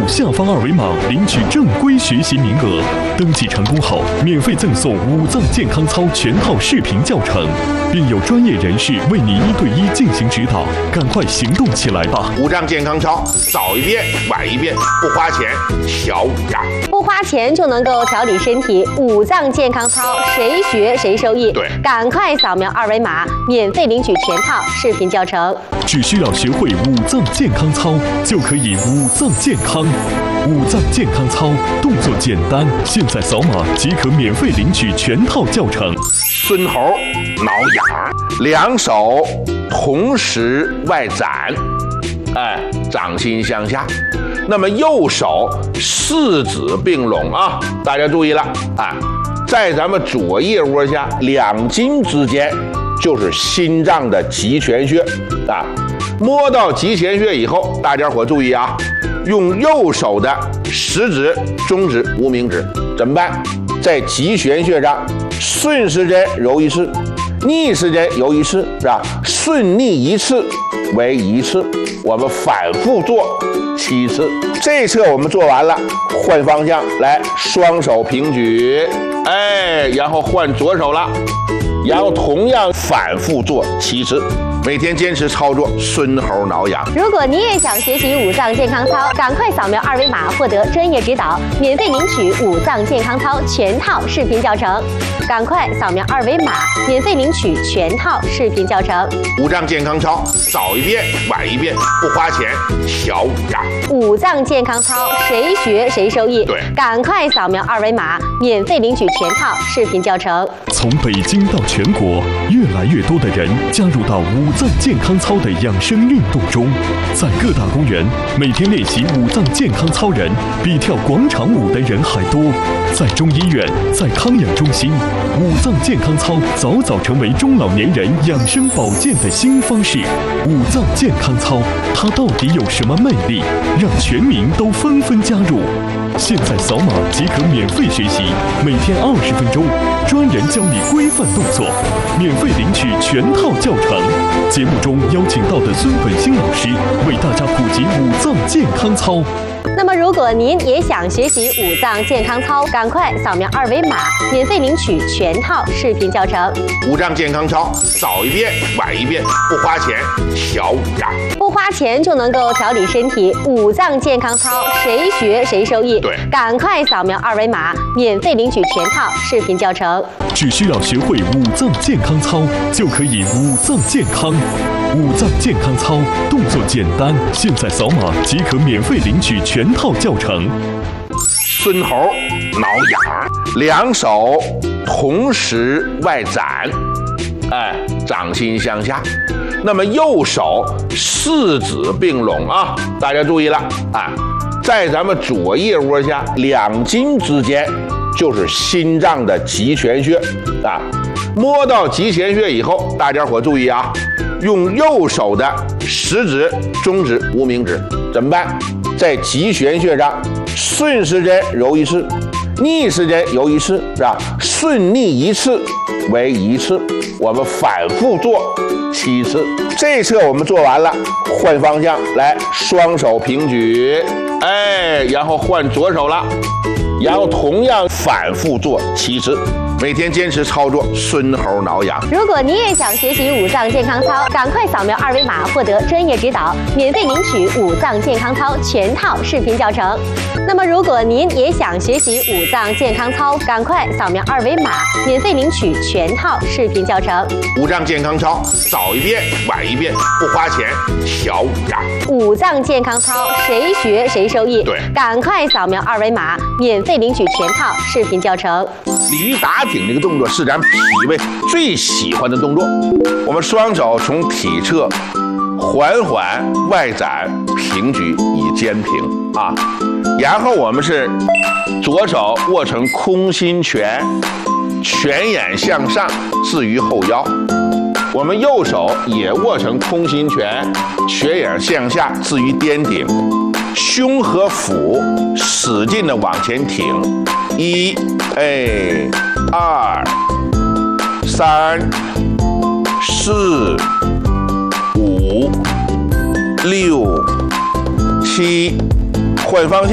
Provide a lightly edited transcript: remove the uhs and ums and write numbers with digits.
下方二维码领取正规学习名额。登记成功后，免费赠送五脏健康操全套视频教程，并有专业人士为你1对1进行指导。赶快行动起来吧！ 五脏健康操，早一遍晚一遍，不花钱调五脏， 不花钱就能够调理身体。五脏健康操，谁学谁受益。 对， 赶快扫描二维码，免费领取全套视频教程。 只需要学会五脏健康操，就可以五脏健康。五脏健康操动作简单，现在扫码即可免费领取全套教程。 孙猴挠痒，两手同时外展，掌心向下。那么右手四指并拢啊，大家注意了啊，在咱们左腋窝下两筋之间就是心脏的极泉穴啊。摸到极泉穴以后，大家伙注意啊，用右手的食指、中指、无名指怎么办？在极泉穴上顺时针揉一次，逆时针揉一次，是吧？顺逆一次为1次，我们反复做7次。这侧我们做完了，换方向来，双手平举，然后换左手了，然后同样反复做7次。每天坚持操作，孙猴挠痒。 如果你也想学习五脏健康操，赶快扫描二维码获得专业指导，免费领取五脏健康操全套视频教程。赶快扫描二维码，免费领取全套视频教程。 五脏健康操，早一遍晚一遍，不花钱调五脏。 五脏健康操，谁学谁受益。 对， 赶快扫描二维码，免费领取全套视频教程。 从北京到全国，越来越多的人加入到五脏健康操的养生运动中，在各大公园，每天练习五脏健康操人比跳广场舞的人还多。在中医院，在康养中心，五脏健康操早早成为中老年人养生保健的新方式。五脏健康操，它到底有什么魅力，让全民都纷纷加入？现在扫码即可免费学习，每天20分钟，专人教你规范动作，免费领取全套教程。节目中邀请到的孙本兴老师为大家普及五脏健康操。 那么，如果您也想学习五脏健康操，赶快扫描二维码，免费领取全套视频教程。 五脏健康操，早一遍晚一遍，不花钱调五脏， 不花钱就能够调理身体。五脏健康操，谁学谁受益。 对， 赶快扫描二维码，免费领取全套视频教程。 只需要学会五脏健康操，就可以五脏健康。五脏健康操动作简单，现在扫码即可免费领取全套教程。 孙猴挠痒，两手同时外展，掌心向下。那么右手四指并拢啊，大家注意了啊，在咱们左腋窝下两筋之间就是心脏的极泉穴啊。摸到极泉穴以后，大家伙注意啊，用右手的食指、中指、无名指怎么办？在极泉穴上顺时针揉一次，逆时针揉一次，是吧？顺逆一次为1次，我们反复做7次。这侧我们做完了，换方向来，双手平举，然后换左手了，然后同样反复做7次。每天坚持操作，孙猴挠痒。 如果你也想学习五脏健康操，赶快扫描二维码获得专业指导，免费领取五脏健康操全套视频教程。那么，如果您也想学习五脏健康操，赶快扫描二维码，免费领取全套视频教程。 五脏健康操，早一遍晚一遍，不花钱调五脏。 五脏健康操，谁学谁受益。 对， 赶快扫描二维码，免费领取全套视频教程。 鲤鱼打挺这个动作是咱脾胃最喜欢的动作。我们双手从体侧缓缓外展平举以肩平啊，然后我们是左手握成空心拳，拳眼向上置于后腰。我们右手也握成空心拳，拳眼向下置于颠顶，胸和腹使劲的往前挺。1、2、3、4、5、6、7，换方向。